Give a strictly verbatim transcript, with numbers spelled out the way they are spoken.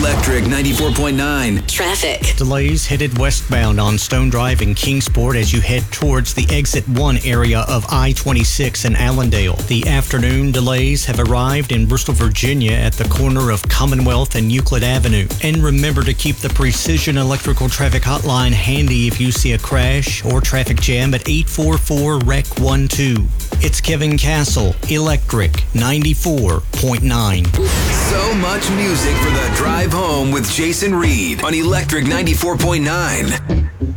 Electric ninety-four point nine. Traffic. Delays headed westbound on Stone Drive in Kingsport as you head towards the Exit one area of I twenty-six in Allendale. The afternoon delays have arrived in Bristol, Virginia at the corner of Commonwealth and Euclid Avenue. And remember to keep the Precision Electrical Traffic Hotline handy if you see a crash or traffic jam at eight four four R E C one two. It's Kevin Castle, Electric ninety-four point nine. So much music for the drive home with Jason Reed on Electric ninety-four point nine.